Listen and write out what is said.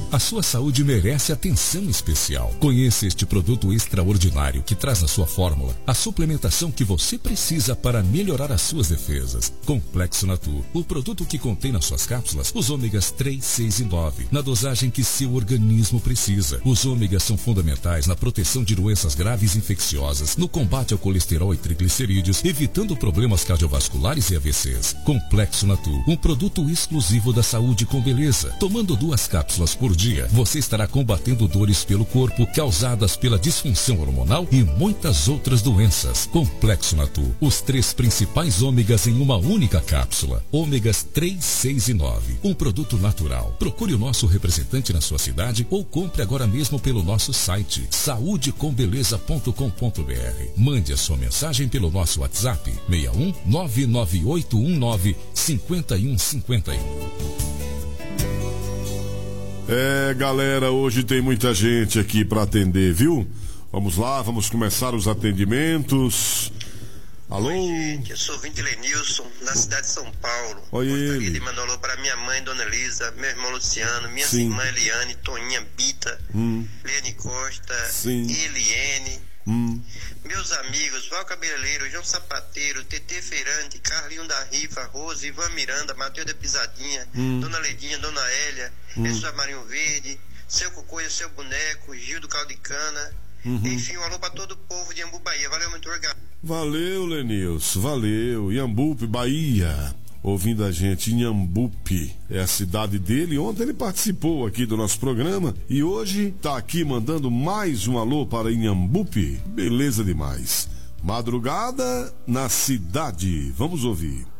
A sua saúde merece atenção especial. Conheça este produto extraordinário que traz na sua fórmula a suplementação que você precisa para melhorar as suas defesas. Complexo Natur, o produto que contém nas suas cápsulas os ômegas 3, 6 e 9, na dosagem que seu organismo precisa. Os ômegas são fundamentais na proteção de doenças graves e infecciosas, no combate ao colesterol e triglicerídeos, evitando problemas cardiovasculares e AVCs. Complexo Natur, um produto exclusivo da saúde com beleza. Tomando 2 cápsulas por dia, você estará combatendo dores pelo corpo causadas pela disfunção hormonal e muitas outras doenças. Complexo Natur, os 3 principais ômegas em uma única cápsula. Ômegas 3, 6 e 9, um produto natural. Procure o nosso representante na sua cidade ou compre agora mesmo pelo nosso site saudecombeleza.com.br. Mande a sua mensagem pelo nosso WhatsApp 61 99819 5151. Galera, hoje tem muita gente aqui para atender, viu? Vamos lá, vamos começar os atendimentos. Alô? Oi, gente, eu sou o Vinte Lenilson, da cidade de São Paulo. Oi, gostaria de mandar um alô para minha mãe, Dona Elisa, meu irmão Luciano, minha irmã Eliane, Toninha Bita, Liane Costa, Eliene, meus amigos, Val Cabeleireiro, João Sapateiro, TT Feirante, Carlinho da Rifa, Rose, Ivan Miranda, Matheus da Pisadinha, Dona Ledinha, Dona Hélia, Jesus Marinho Verde, Seu Cocoia, Seu Boneco, Gil do Caldo de Cana. Enfim, um alô para todo o povo de Iambu, Bahia. Valeu, muito obrigado. Valeu, Lenilson, valeu. Iambupe, Bahia, ouvindo a gente. Inhambupe é a cidade dele. Ontem ele participou aqui do nosso programa e hoje tá aqui mandando mais um alô para Inhambupe. Beleza demais. Madrugada na cidade. Vamos ouvir.